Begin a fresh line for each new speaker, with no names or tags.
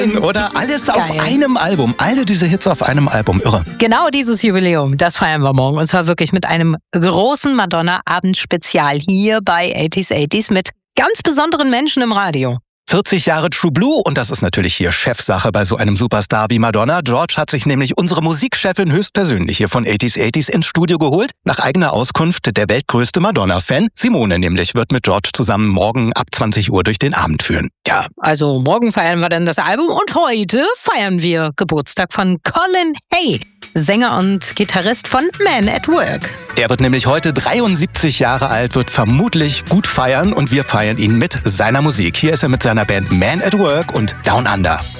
Oder alles auf
Geil.
einem Album. Alle diese Hits auf einem Album. Irre.
Genau dieses Jubiläum, das feiern wir morgen. Und zwar wirklich mit einem großen Madonna-Abendspezial hier bei 80s mit ganz besonderen Menschen im Radio.
40 Jahre True Blue und das ist natürlich hier Chefsache bei so einem Superstar wie Madonna. George hat sich nämlich unsere Musikchefin höchstpersönlich hier von 80s ins Studio geholt. Nach eigener Auskunft der weltgrößte Madonna-Fan. Simone nämlich wird mit George zusammen morgen ab 20 Uhr durch den Abend führen.
Ja, also morgen feiern wir dann das Album und heute feiern wir Geburtstag von Colin Hay, Sänger und Gitarrist von Man at Work.
Er wird nämlich heute 73 Jahre alt, wird vermutlich gut feiern und wir feiern ihn mit seiner Musik. Hier ist er mit seiner Band Man at Work und Down Under.